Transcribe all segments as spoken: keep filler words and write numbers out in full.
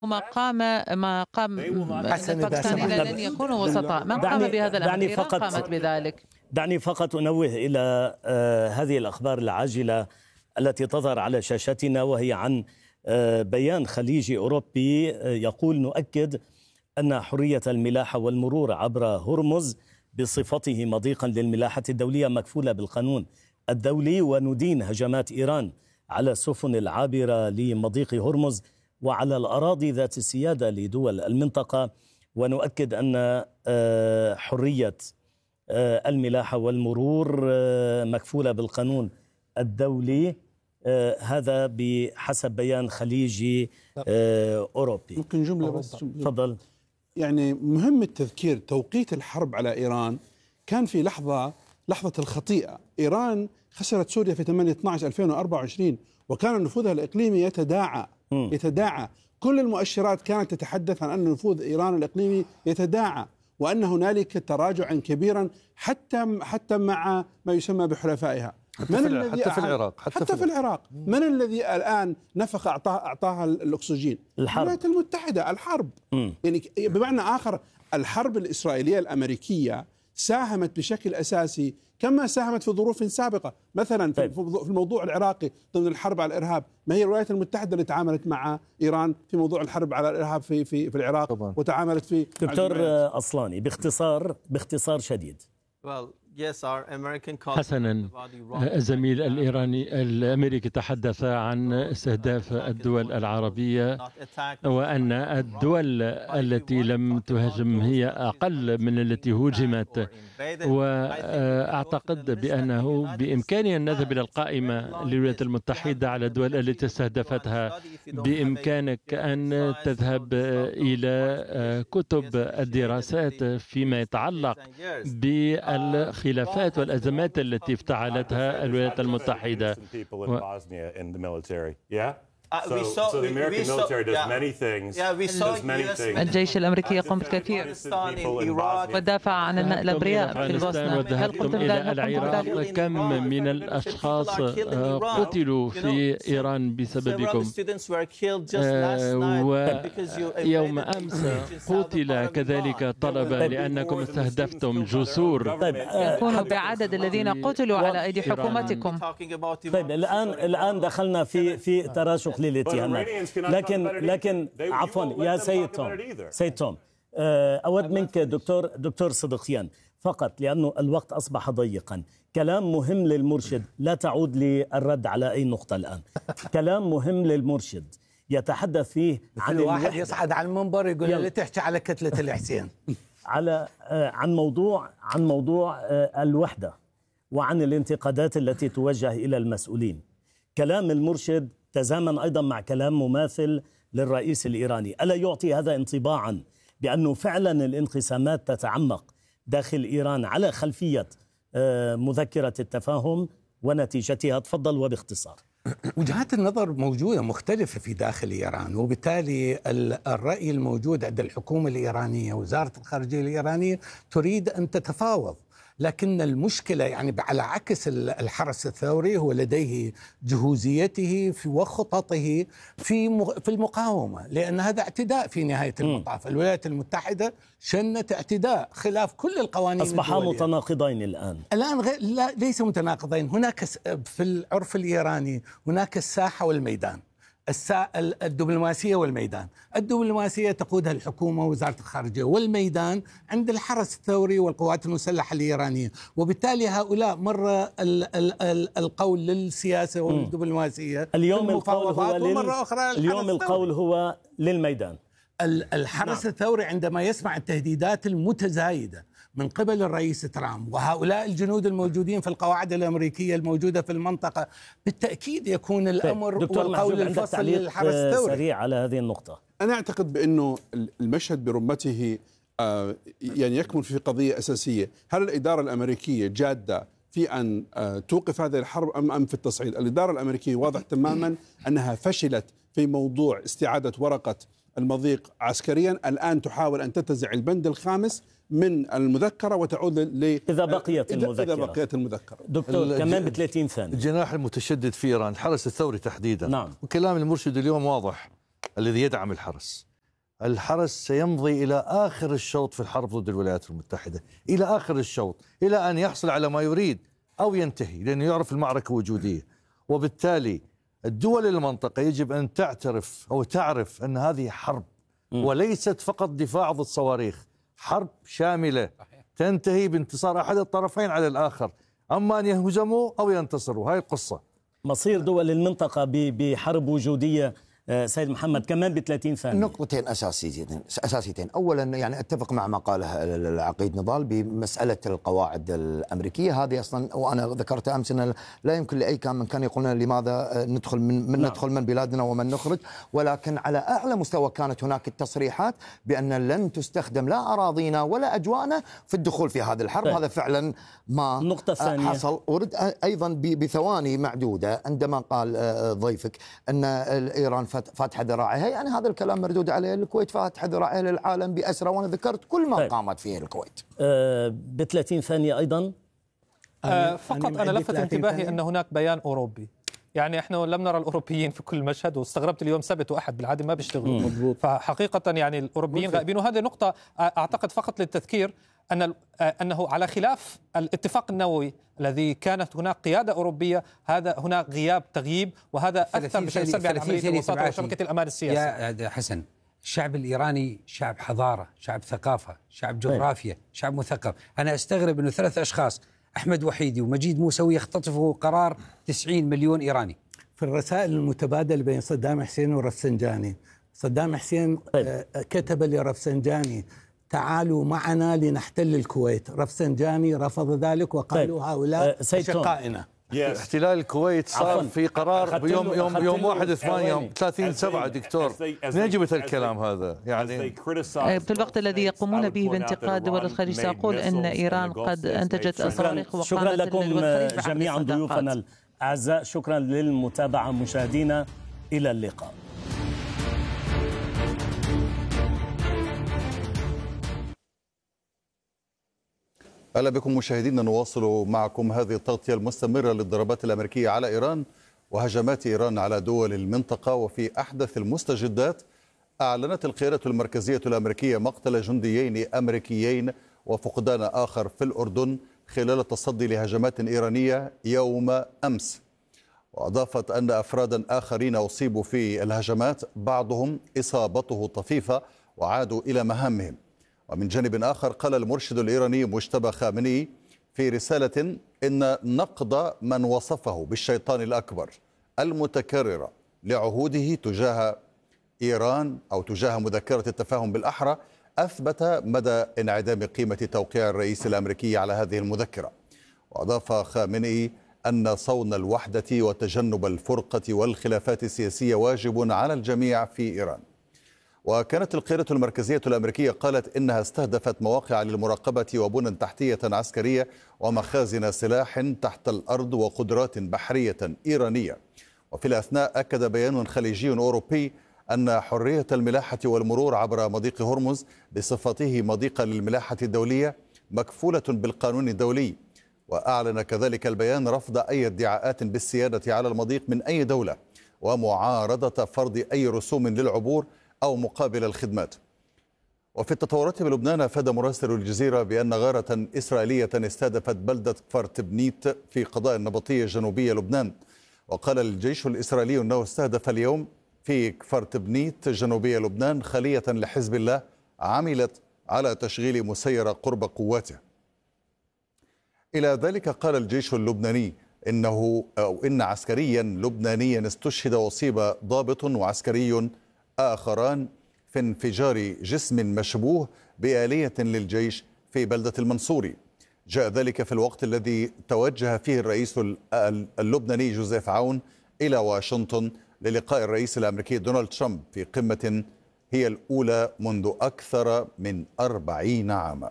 ما قام ما قام الباكستانيين لن يكونوا وسطاء. من قام بهذا الأمر؟ إيران قامت بذلك. دعني فقط أنوه إلى آه هذه الأخبار العاجلة التي تظهر على شاشتنا، وهي عن آه بيان خليجي أوروبي آه يقول: نؤكد أن حرية الملاحة والمرور عبر هرمز بصفته مضيقا للملاحة الدولية مكفولة بالقانون الدولي، وندين هجمات إيران على السفن العابرة لمضيق هرمز وعلى الأراضي ذات السيادة لدول المنطقة، ونؤكد أن حرية الملاحة والمرور مكفولة بالقانون الدولي. هذا بحسب بيان خليجي أوروبي. ممكن جملة بس؟ تفضل. يعني مهم التذكير توقيت الحرب على إيران كان في لحظة لحظة الخطيئة. إيران خسرت سوريا في ثمانية اثناشر ألفين وأربعة وعشرين، وكان نفوذها الإقليمي يتداعى م. يتداعى. كل المؤشرات كانت تتحدث عن أن نفوذ إيران الإقليمي يتداعى، وأن هنالك تراجعا كبيرا حتى حتى مع ما يسمى بحلفائها. حتى, من في, الذي حتى في العراق حتى, حتى في العراق من الذي الآن نفخ أعطاها أعطاها الأكسجين؟ الولايات المتحدة. الحرب م. يعني بمعنى آخر الحرب الإسرائيلية الأمريكية ساهمت بشكل أساسي كما ساهمت في ظروف سابقة، مثلا في الموضوع العراقي ضمن الحرب على الإرهاب، ما هي الولايات المتحدة اللي تعاملت مع إيران في موضوع الحرب على الإرهاب في في في العراق طبعا. وتعاملت في دكتور أصلاني باختصار باختصار شديد. حسنا، الزميل الإيراني الأمريكي تحدث عن استهداف الدول العربية، وأن الدول التي لم تهاجم هي أقل من التي هوجمت، وأعتقد بأنه بإمكاننا أن نذهب إلى القائمة للولايات المتحدة على الدول التي استهدفتها. بإمكانك أن تذهب إلى كتب الدراسات فيما يتعلق بال الخلافات والأزمات التي افتعلتها الولايات المتحدة. و... الجيش الأمريكي يقوم بالكثير ودافع عن الأبرياء في البوسنة. هل قمتم إلى العراق؟ كم من الأشخاص قتلوا في إيران بسببكم؟ ويوم أمس قتل كذلك طلبة لأنكم استهدفتم جسور. يكونوا بعدد الذين قتلوا على أيدي حكومتكم. طيب الآن الآن دخلنا في في تراشق للاتهامات، لكن لكن عفوا يا سيد توم سيد توم أود منك دكتور دكتور صدقيان فقط، لأنه الوقت أصبح ضيقا. كلام مهم للمرشد، لا تعود للرد على أي نقطة الآن. كلام مهم للمرشد يتحدث فيه عن واحد يصعد على المنبر يقول لا تحكي على كتلة الحسين على عن موضوع عن موضوع الوحدة وعن الانتقادات التي توجه إلى المسؤولين. كلام المرشد تزامن أيضا مع كلام مماثل للرئيس الإيراني. ألا يعطي هذا انطباعا بأنه فعلا الانقسامات تتعمق داخل إيران على خلفية مذكرة التفاهم ونتيجتها؟ تفضل وباختصار. وجهات النظر موجودة مختلفة في داخل إيران، وبالتالي الرأي الموجود عند الحكومة الإيرانية وزارة الخارجية الإيرانية تريد أن تتفاوض، لكن المشكلة يعني على عكس الحرس الثوري هو لديه جهوزيته في وخططه في في المقاومة، لأن هذا اعتداء في نهاية المطاف. الولايات المتحدة شنت اعتداء خلاف كل القوانين أصبحا متناقضين الآن. الآن غير لا ليس متناقضين. هناك في العرف الإيراني هناك الساحة والميدان، الدبلوماسية والميدان. الدبلوماسية تقودها الحكومة ووزارة الخارجية، والميدان عند الحرس الثوري والقوات المسلحة الإيرانية. وبالتالي هؤلاء مرة القول للسياسة والدبلوماسية اليوم القول هو ومرة أخرى اليوم القول هو للميدان. الحرس نعم. الثوري عندما يسمع التهديدات المتزايدة من قبل الرئيس ترامب وهؤلاء الجنود الموجودين في القواعد الأمريكية الموجودة في المنطقة، بالتأكيد يكون الأمر والقول الفصل للحرس الثوري. سريع على هذه النقطة. أنا أعتقد بأنه المشهد برمته آه يعني يكمن في قضية أساسية. هل الإدارة الأمريكية جادة في أن آه توقف هذه الحرب أم أم في التصعيد؟ الإدارة الأمريكية واضح تماما أنها فشلت في موضوع استعادة ورقة المضيق عسكريا. الآن تحاول أن تنتزع البند الخامس من المذكرة وتعود ل إذا بقيت المذكرة. إذا بقيت المذكرة. دكتور كمان ب ثلاثين ثانية. الجناح المتشدد في إيران الحرس الثوري تحديدا. نعم. وكلام المرشد اليوم واضح، الذي يدعم الحرس الحرس سيمضي إلى آخر الشوط في الحرب ضد الولايات المتحدة، إلى آخر الشوط، إلى أن يحصل على ما يريد أو ينتهي، لأنه يعرف المعركة وجودية. وبالتالي الدول المنطقة يجب أن تعترف أو تعرف أن هذه حرب وليست فقط دفاع ضد صواريخ، حرب شاملة تنتهي بانتصار أحد الطرفين على الآخر، أما أن يهزموا أو ينتصروا. هاي القصة. مصير دول المنطقة بحرب وجودية سيد محمد كمان ب ثلاثين ثانية. نقطتين أساسيتين أساسيتين أولا يعني أتفق مع ما قاله العقيد نضال بمسألة القواعد الأمريكية. هذه أصلا وأنا ذكرت أمس أن لا يمكن لأي كان من كان يقولون لماذا ندخل من, من نعم. ندخل من بلادنا ومن نخرج، ولكن على أعلى مستوى كانت هناك التصريحات بأن لن تستخدم لا أراضينا ولا أجواءنا في الدخول في هذه الحرب. طيب. هذا فعلا ما نقطة ثانية. حصل. ورد أيضا بثواني معدودة عندما قال ضيفك أن إيران فاتحة ذراعها، يعني هذا الكلام مردود عليه. الكويت فاتحة ذراعها للعالم بأسرى، وأنا ذكرت كل ما طيب. قامت فيه الكويت. أه ب ثلاثين ثانية أيضا. أه فقط أنا لفت انتباهي أن هناك بيان أوروبي، يعني احنا لم نرى الأوروبيين في كل مشهد، واستغربت اليوم سبت وأحد بالعادة ما بيشتغلوا، فحقيقة يعني الأوروبيين غائبين. وهذه نقطة أعتقد فقط للتذكير أن أنه على خلاف الاتفاق النووي الذي كانت هناك قيادة أوروبية، هذا هناك غياب تغييب، وهذا أثر بشكل سلبي على عملية الوساطة وشبكة الأمان السياسي. يا حسن، الشعب الإيراني شعب حضارة، شعب ثقافة، شعب جغرافيا، شعب مثقف. أنا أستغرب أنه ثلاث أشخاص أحمد وحيدي ومجيد موسوي يختطفوا قرار تسعين مليون إيراني. في الرسائل المتبادلة بين صدام حسين ورفسنجاني، صدام حسين كتب لرفسنجاني تعالوا معنا لنحتل الكويت، رفسنجاني رفض ذلك وقالوا طيب. هؤلاء أشقائنا. احتلال الكويت صار في قرار بيوم يوم يوم واحد ثمانية يوم ثلاثين سبعة. دكتور منين جبت الكلام هذا؟ يعني في الوقت الذي يقومون به بانتقاد دول الخليج، سأقول أن إيران قد أنتجت صواريخ وقامت. شكرا لكم جميعا ضيوفنا الأعزاء، شكرا للمتابعة مشاهدينا، إلى اللقاء. أهلا بكم مشاهدينا، نواصل معكم هذه التغطية المستمرة للضربات الأمريكية على إيران وهجمات إيران على دول المنطقة. وفي أحدث المستجدات، أعلنت القيادة المركزية الأمريكية مقتل جنديين أمريكيين وفقدان آخر في الأردن خلال التصدي لهجمات إيرانية يوم أمس. وأضافت أن أفرادا آخرين أصيبوا في الهجمات، بعضهم إصابته طفيفة وعادوا إلى مهامهم. ومن جانب آخر، قال المرشد الإيراني مجتبى خامنئي في رسالة إن نقد من وصفه بالشيطان الأكبر المتكررة لعهوده تجاه إيران أو تجاه مذكرة التفاهم بالأحرى أثبت مدى انعدام قيمة توقيع الرئيس الأمريكي على هذه المذكرة. وأضاف خامنئي أن صون الوحدة وتجنب الفرقة والخلافات السياسية واجب على الجميع في إيران. وكانت القيادة المركزية الأمريكية قالت إنها استهدفت مواقع للمراقبة وبنى تحتية عسكرية ومخازن سلاح تحت الأرض وقدرات بحرية إيرانية. وفي الأثناء أكد بيان خليجي أوروبي أن حرية الملاحة والمرور عبر مضيق هرمز بصفته مضيقا للملاحة الدولية مكفولة بالقانون الدولي. وأعلن كذلك البيان رفض أي ادعاءات بالسيادة على المضيق من أي دولة، ومعارضة فرض أي رسوم للعبور أو مقابل الخدمات. وفي التطورات بلبنان، أفاد مراسل الجزيرة بأن غارة إسرائيلية استهدفت بلدة كفر تبنيت في قضاء النبطية جنوبية لبنان. وقال الجيش الإسرائيلي أنه استهدف اليوم في كفر تبنيت جنوبية لبنان خلية لحزب الله عملت على تشغيل مسيرة قرب قواته. إلى ذلك قال الجيش اللبناني إنه أو إن عسكريا لبنانيا استشهد وأصيب ضابط وعسكري آخران في انفجار جسم مشبوه بآلية للجيش في بلدة المنصوري. جاء ذلك في الوقت الذي توجه فيه الرئيس اللبناني جوزيف عون إلى واشنطن للقاء الرئيس الأمريكي دونالد ترامب في قمة هي الأولى منذ أكثر من أربعين عاما.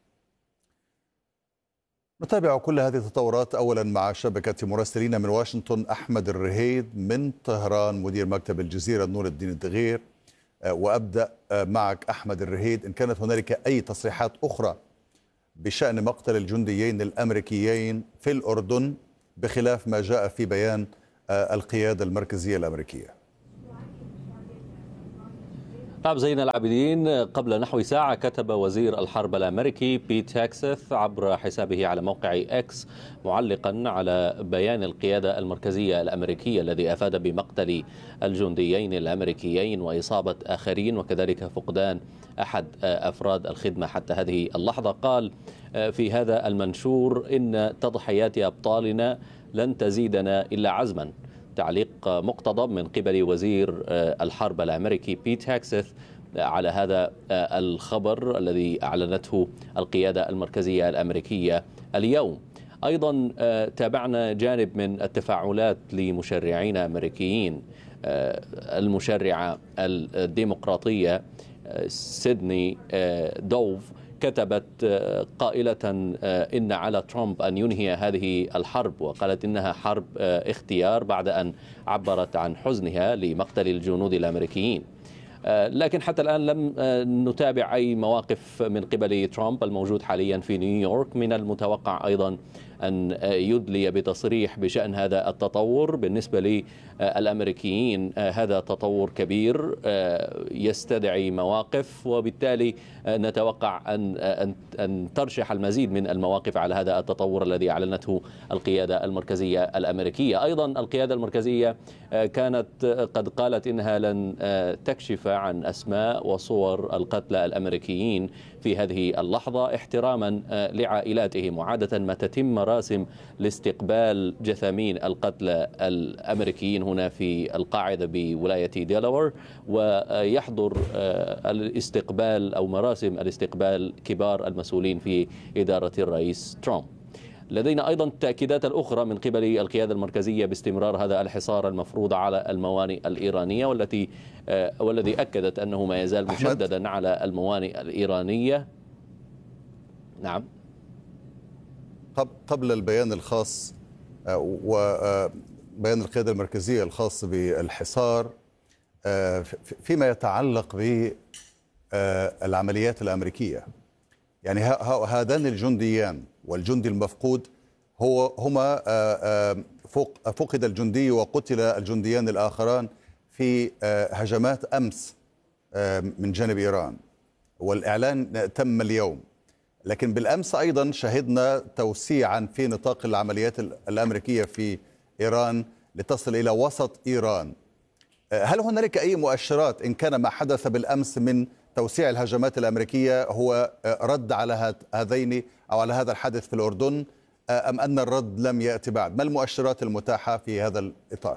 نتابع كل هذه التطورات أولا مع شبكة مراسلين من واشنطن. أحمد الرهيد من طهران مدير مكتب الجزيرة نور الدين الدغير. وأبدأ معك أحمد الرهيد، إن كانت هنالك أي تصريحات أخرى بشأن مقتل الجنديين الأمريكيين في الأردن بخلاف ما جاء في بيان القيادة المركزية الأمريكية؟ نعم زين العابدين، قبل نحو ساعة كتب وزير الحرب الأمريكي بيت هيكسث عبر حسابه على موقع إكس معلقا على بيان القيادة المركزية الأمريكية الذي أفاد بمقتل الجنديين الأمريكيين وإصابة آخرين وكذلك فقدان أحد أفراد الخدمة حتى هذه اللحظة. قال في هذا المنشور إن تضحيات أبطالنا لن تزيدنا إلا عزما، تعليق مقتضب من قبل وزير الحرب الأمريكي بيت هيكسث على هذا الخبر الذي أعلنته القيادة المركزية الأمريكية اليوم. أيضا تابعنا جانب من التفاعلات لمشرعين أمريكيين. المشرعة الديمقراطية سيدني دوف كتبت قائلة إن على ترامب أن ينهي هذه الحرب، وقالت إنها حرب اختيار بعد أن عبرت عن حزنها لمقتل الجنود الأمريكيين. لكن حتى الآن لم نتابع أي مواقف من قبل ترامب الموجود حاليا في نيويورك. من المتوقع أيضا أن يدلي بتصريح بشأن هذا التطور. بالنسبة للأمريكيين هذا تطور كبير يستدعي مواقف، وبالتالي نتوقع أن أن ترشح المزيد من المواقف على هذا التطور الذي أعلنته القيادة المركزية الأمريكية. أيضا القيادة المركزية كانت قد قالت إنها لن تكشف عن أسماء وصور القتلى الأمريكيين في هذه اللحظة احتراما لعائلاتهم، وعادة ما تتم مراسم لاستقبال جثامين القتلى الأمريكيين هنا في القاعدة بولاية ديلاوير، ويحضر الاستقبال أو مراسم الاستقبال كبار المسؤولين في إدارة الرئيس ترامب. لدينا أيضا تأكيدات الأخرى من قبل القيادة المركزية باستمرار هذا الحصار المفروض على الموانئ الإيرانية، والتي والذي أكدت أنه ما يزال مشددا على الموانئ الإيرانية. نعم. قبل البيان الخاص وبيان القيادة المركزية الخاص بالحصار، فيما يتعلق بالعمليات الأمريكية، يعني هذان الجنديان والجندي المفقود هو هما فقد الجندي وقتل الجنديان الآخران في هجمات أمس من جانب إيران، والإعلان تم اليوم. لكن بالأمس أيضا شهدنا توسيعا في نطاق العمليات الأمريكية في إيران لتصل إلى وسط إيران. هل هنالك أي مؤشرات إن كان ما حدث بالأمس من توسيع الهجمات الأمريكية هو رد على هذين أو على هذا الحدث في الأردن، أم أن الرد لم يأتي بعد؟ ما المؤشرات المتاحة في هذا الإطار؟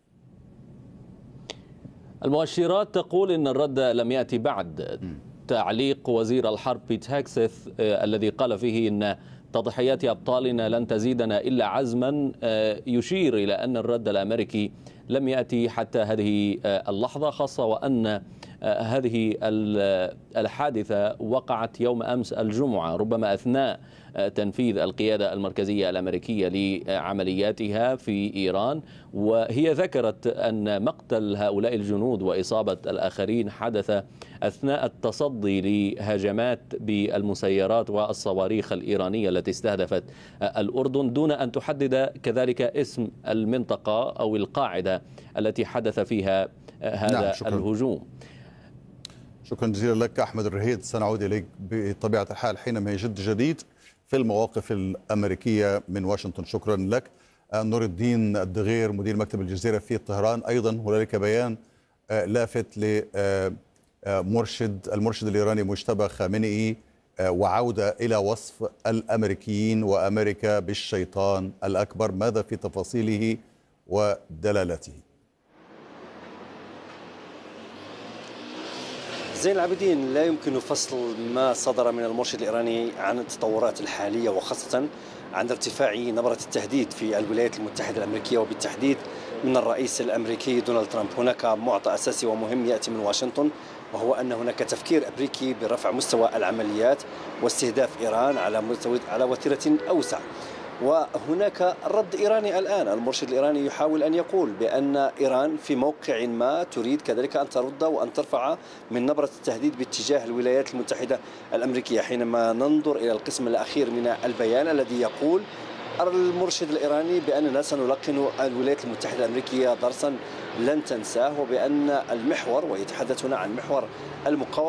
المؤشرات تقول إن الرد لم يأتي بعد. تعليق وزير الحرب بيت هيكسث الذي قال فيه إن تضحيات أبطالنا لن تزيدنا إلا عزما يشير إلى أن الرد الأمريكي لم يأتي حتى هذه اللحظة، خاصة وأن هذه الحادثة وقعت يوم أمس الجمعة، ربما أثناء تنفيذ القيادة المركزية الأمريكية لعملياتها في إيران. وهي ذكرت أن مقتل هؤلاء الجنود وإصابة الآخرين حدث أثناء التصدي لهجمات بالمسيرات والصواريخ الإيرانية التي استهدفت الأردن، دون أن تحدد كذلك اسم المنطقة أو القاعدة التي حدث فيها هذا نعم شكرا. الهجوم. شكرا جزيلا لك أحمد الرهيد. سنعود إليك بطبيعة الحال حينما يجد جديد في المواقف الأمريكية من واشنطن. شكرا لك. نور الدين الدغير مدير مكتب الجزيرة في طهران، أيضا هنالك بيان لافت لمرشد المرشد الإيراني مجتبى خامنئي وعودة إلى وصف الأمريكيين وأمريكا بالشيطان الأكبر. ماذا في تفاصيله ودلالته؟ زين العابدين، لا يمكن فصل ما صدر من المرشد الإيراني عن التطورات الحالية، وخاصة عن ارتفاع نبرة التهديد في الولايات المتحدة الأمريكية وبالتحديد من الرئيس الأمريكي دونالد ترامب. هناك معطى أساسي ومهم يأتي من واشنطن، وهو أن هناك تفكير أمريكي برفع مستوى العمليات واستهداف إيران على مستوى على وتيرة أوسع. وهناك رد إيراني الآن. المرشد الإيراني يحاول أن يقول بأن إيران في موقع ما تريد كذلك أن ترد وأن ترفع من نبرة التهديد باتجاه الولايات المتحدة الأمريكية، حينما ننظر إلى القسم الأخير من البيان الذي يقول المرشد الإيراني بأننا سنلقن الولايات المتحدة الأمريكية درسا لن تنساه، وبأن المحور، ويتحدث هنا عن محور المقاومة